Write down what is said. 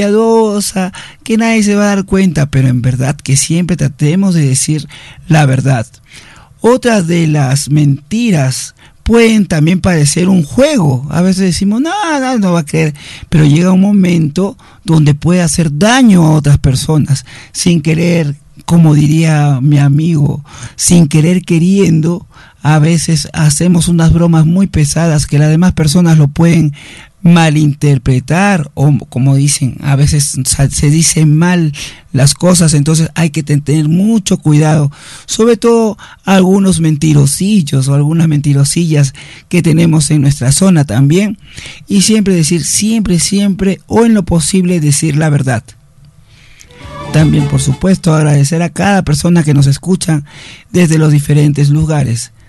piadosa, que nadie se va a dar cuenta, pero en verdad que siempre tratemos de decir la verdad. Otras de las mentiras pueden también parecer un juego. A veces decimos, no va a creer, pero llega un momento donde puede hacer daño a otras personas, sin querer, como diría mi amigo, sin querer queriendo. A veces hacemos unas bromas muy pesadas que las demás personas lo pueden malinterpretar, o como dicen, a veces se dicen mal las cosas. Entonces hay que tener mucho cuidado, sobre todo algunos mentirosillos o algunas mentirosillas que tenemos en nuestra zona también, y siempre decir, siempre o en lo posible decir la verdad. También, por supuesto, agradecer a cada persona que nos escucha desde los diferentes lugares.